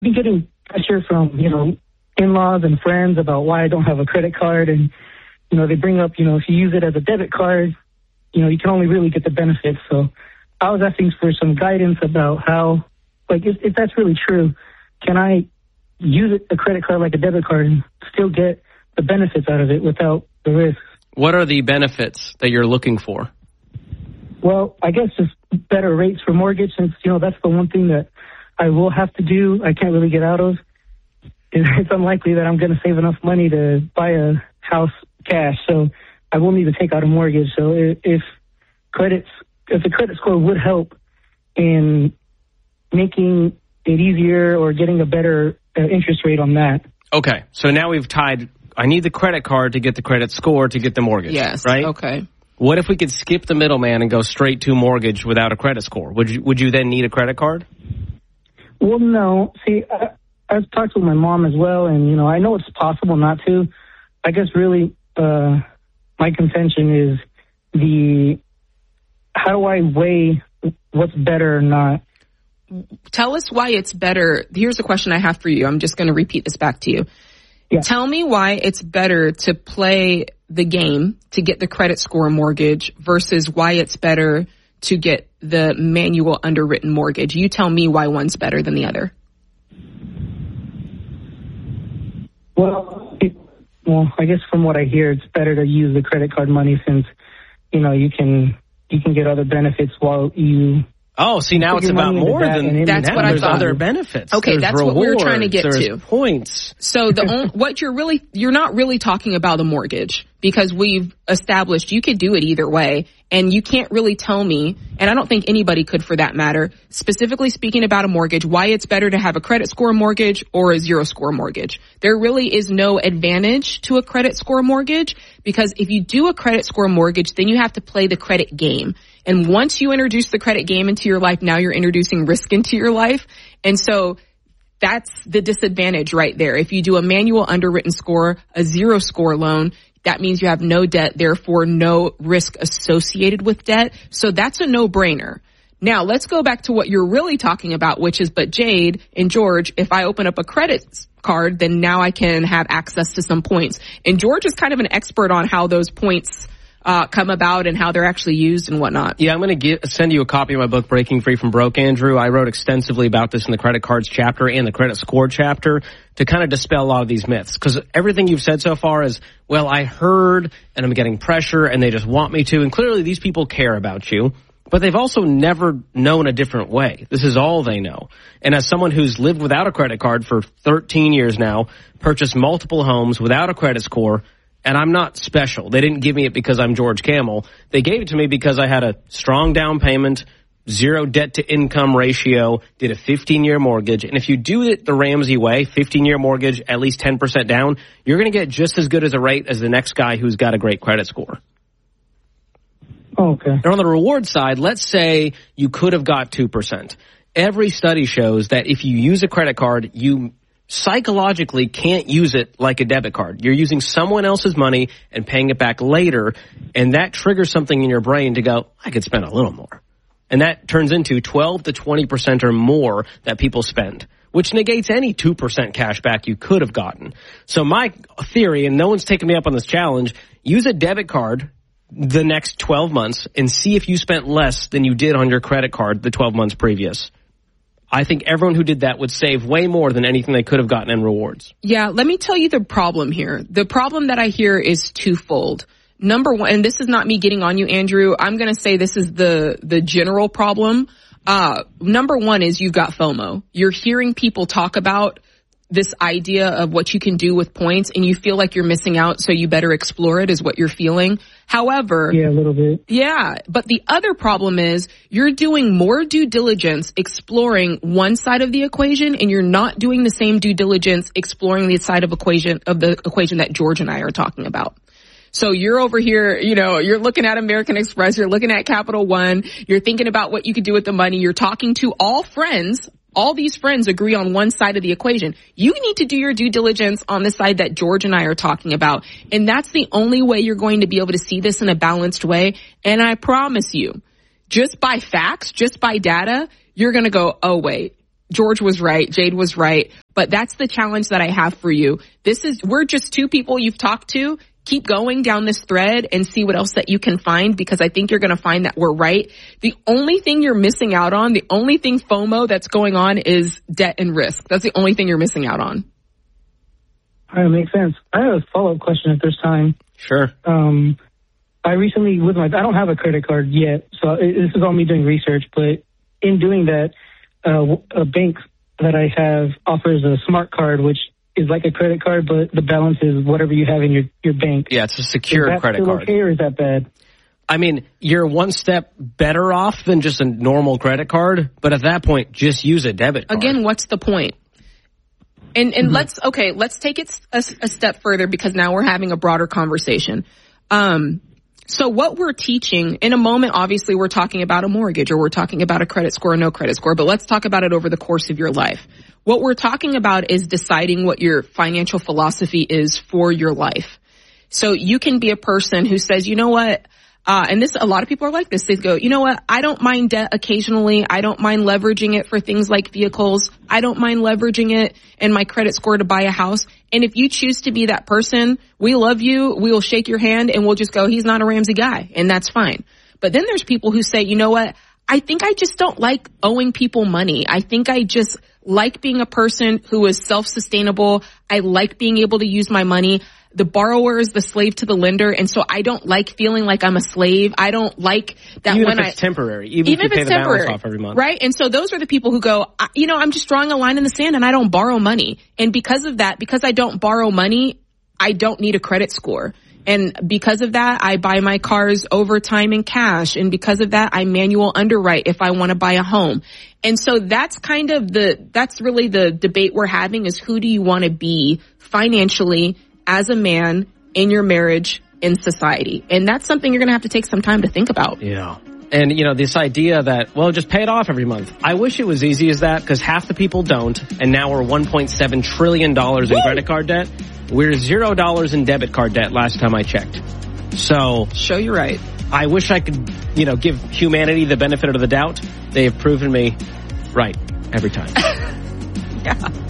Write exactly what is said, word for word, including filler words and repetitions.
been getting pressure from, you know, in-laws and friends about why I don't have a credit card. And, you know, they bring up, you know, if you use it as a debit card, you know, you can only really get the benefits. So I was asking for some guidance about how, like, if, if that's really true, can I use it, a credit card like a debit card and still get the benefits out of it without the risks? What are the benefits that you're looking for? Well, I guess just better rates for mortgage, since, you know, that's the one thing that I will have to do. I can't really get out of. It's unlikely that I'm going to save enough money to buy a house cash, so I will need to take out a mortgage. So if credits, if the credit score would help in making it easier or getting a better uh, interest rate on that. Okay, so now we've tied, I need the credit card to get the credit score to get the mortgage. Yes, right? Okay. What if we could skip the middleman and go straight to mortgage without a credit score? Would you, would you then need a credit card? Well, no. See, I, I've talked with my mom as well, and, you know, I know it's possible not to. I guess really uh, my contention is the, how do I weigh what's better or not? Tell us why it's better. Here's a question I have for you. I'm just going to repeat this back to you. Yeah. Tell me why it's better to play the game to get the credit score mortgage versus why it's better to get the manual underwritten mortgage. You tell me why one's better than the other. Well, it, well, I guess from what I hear, it's better to use the credit card money since, you know, you can you can get other benefits while you. Oh, see, now it's about more than that's now what I there's thought. Other benefits. Okay, there's that's rewards, what we were trying to get there's to. Points. So the on, what you're really you're not really talking about a mortgage, because we've established you could do it either way, and you can't really tell me, and I don't think anybody could for that matter, specifically speaking about a mortgage, why it's better to have a credit score mortgage or a zero score mortgage. There really is no advantage to a credit score mortgage, because if you do a credit score mortgage, then you have to play the credit game. And once you introduce the credit game into your life, now you're introducing risk into your life. And so that's the disadvantage right there. If you do a manual underwritten score, a zero score loan, that means you have no debt, therefore no risk associated with debt. So that's a no-brainer. Now, let's go back to what you're really talking about, which is, but Jade and George, if I open up a credit card, then now I can have access to some points. And George is kind of an expert on how those points Uh, come about and how they're actually used and whatnot. Yeah, I'm going to send you a copy of my book, Breaking Free from Broke, Andrew. I wrote extensively about this in the credit cards chapter and the credit score chapter to kind of dispel a lot of these myths. Because everything you've said so far is, well, I heard and I'm getting pressure and they just want me to. And clearly these people care about you, but they've also never known a different way. This is all they know. And as someone who's lived without a credit card for thirteen years now, purchased multiple homes without a credit score, and I'm not special. They didn't give me it because I'm George Camel. They gave it to me because I had a strong down payment, zero debt to income ratio, did a fifteen-year mortgage. And if you do it the Ramsey way, fifteen-year mortgage, at least ten percent down, you're going to get just as good as a rate as the next guy who's got a great credit score. Oh, okay. And on the reward side, let's say you could have got two percent. Every study shows that if you use a credit card, you psychologically can't use it like a debit card. You're using someone else's money and paying it back later, and that triggers something in your brain to go, I could spend a little more. And that turns into twelve to twenty percent or more that people spend, which negates any two percent cash back you could have gotten. So my theory, and no one's taken me up on this challenge, use a debit card the next twelve months and see if you spent less than you did on your credit card the twelve months previous. I think everyone who did that would save way more than anything they could have gotten in rewards. Yeah, let me tell you the problem here. The problem that I hear is twofold. Number one, and this is not me getting on you, Andrew. I'm going to say this is the, the general problem. Uh, number one is you've got FOMO. You're hearing people talk about this idea of what you can do with points, and you feel like you're missing out, so you better explore it, is what you're feeling. However, yeah, a little bit. Yeah, but the other problem is you're doing more due diligence exploring one side of the equation, and you're not doing the same due diligence exploring the side of equation of the equation that George and I are talking about. So you're over here, you know, you're looking at American Express, you're looking at Capital One, you're thinking about what you could do with the money, you're talking to all friends. All these friends agree on one side of the equation. You need to do your due diligence on the side that George and I are talking about. And that's the only way you're going to be able to see this in a balanced way. And I promise you, just by facts, just by data, you're going to go, oh, wait, George was right. Jade was right. But that's the challenge that I have for you. This is, we're just two people you've talked to. Keep going down this thread and see what else that you can find, because I think you're going to find that we're right. The only thing you're missing out on, the only thing FOMO that's going on is debt and risk. That's the only thing you're missing out on. All right, makes sense. I have a follow-up question if there's time. Sure. Um, I recently, with my, I don't have a credit card yet, so it, this is all me doing research, but in doing that, uh, a bank that I have offers a smart card, which is like a credit card, but the balance is whatever you have in your, your bank. Yeah, it's a secured is that credit still card. Okay, or is that bad? I mean, you're one step better off than just a normal credit card, but at that point, just use a debit card. Again, what's the point? And and mm-hmm. let's, okay, let's take it a, a step further, because now we're having a broader conversation. Um, so what we're teaching, in a moment, obviously we're talking about a mortgage, or we're talking about a credit score or no credit score, but let's talk about it over the course of your life. What we're talking about is deciding what your financial philosophy is for your life. So you can be a person who says, you know what, Uh, and this, a lot of people are like this. They go, you know what? I don't mind debt occasionally. I don't mind leveraging it for things like vehicles. I don't mind leveraging it in my credit score to buy a house. And if you choose to be that person, we love you. We will shake your hand and we'll just go, he's not a Ramsey guy. And that's fine. But then there's people who say, you know what? I think I just don't like owing people money. I think I just like being a person who is self-sustainable. I like being able to use my money. The borrower is the slave to the lender, and so I don't like feeling like I'm a slave. I don't like that even when if it's I temporary, even, even if you if pay it's the balance temporary, off every month, right? And so those are the people who go, you know, I'm just drawing a line in the sand, and I don't borrow money. And because of that, because I don't borrow money, I don't need a credit score. And because of that, I buy my cars over time in cash. And because of that, I manual underwrite if I want to buy a home. And so that's kind of the, that's really the debate we're having, is who do you want to be financially as a man in your marriage, in society? And that's something you're going to have to take some time to think about. Yeah. And, you know, this idea that, well, just pay it off every month. I wish it was easy as that, because half the people don't. And now we're one point seven trillion dollars in Woo! credit card debt. We're zero dollars in debit card debt last time I checked. So. Show you right. I wish I could, you know, give humanity the benefit of the doubt. They have proven me right every time. Yeah.